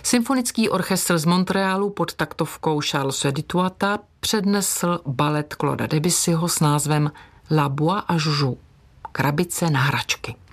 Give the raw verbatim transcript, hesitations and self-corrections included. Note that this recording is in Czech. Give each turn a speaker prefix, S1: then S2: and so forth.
S1: Symfonický orchestr z Montrealu pod taktovkou Charlese Dutoita přednesl balet Clauda Debussyho s názvem La Boîte à Joujoux, krabice na hračky.